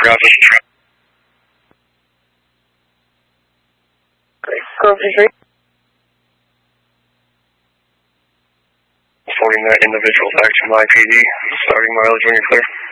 traffic. Go for 3. 49 individual back to my PD. Starting mileage when you're clear.